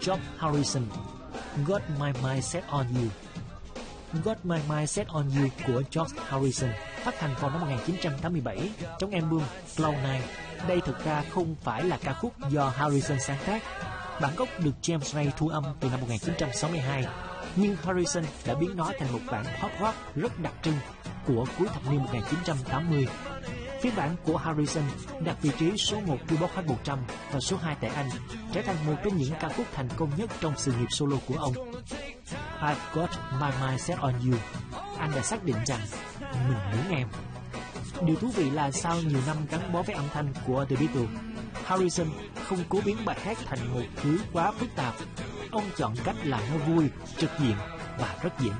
George Harrison. Got My Mind Set On You. Got My Mind Set On You của George Harrison phát hành vào năm 1987 trong album Cloud9. Đây thực ra không phải là ca khúc do Harrison sáng tác. Bản gốc được James Ray thu âm từ năm 1962, nhưng Harrison đã biến nó thành một bản pop rock rất đặc trưng của cuối thập niên 1980. Phiên bản của Harrison đạt vị trí số 1 Billboard Hot 100 và số 2 tại Anh, trở thành một trong những ca khúc thành công nhất trong sự nghiệp solo của ông. I've Got My Mind Set On You. Anh đã xác định rằng mình muốn em. Điều thú vị là sau nhiều năm gắn bó với âm thanh của The Beatles, Harrison không cố biến bài hát thành một thứ quá phức tạp. Ông chọn cách làm nó vui, trực diện và rất dễ